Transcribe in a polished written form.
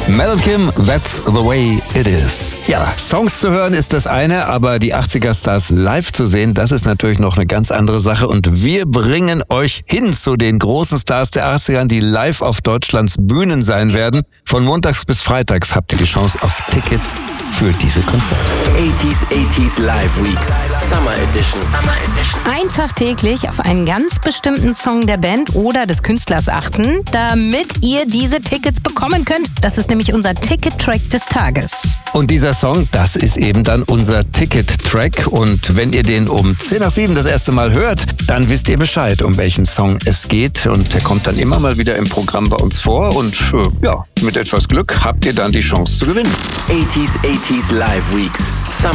Mel Kim, That's the Way It Is. Ja, Songs zu hören ist das eine, aber die 80er-Stars live zu sehen, das ist natürlich noch eine ganz andere Sache. Und wir bringen euch hin zu den großen Stars der 80er, die live auf Deutschlands Bühnen sein werden. Von montags bis freitags habt ihr die Chance auf Tickets für diese Konzerte. 80s Live Weeks, Summer Edition. Einfach täglich auf einen ganz bestimmten Song der Band oder des Künstlers achten, damit ihr diese Tickets bekommen könnt. Das ist nämlich unser Ticket-Track des Tages. Und dieser Song, das ist eben dann unser Ticket-Track. Und wenn ihr den um 6:10 das erste Mal hört, dann wisst ihr Bescheid, um welchen Song es geht. Und der kommt dann immer mal wieder im Programm bei uns vor. Und ja, mit etwas Glück habt ihr dann die Chance zu gewinnen. 80s Live Weeks, Summer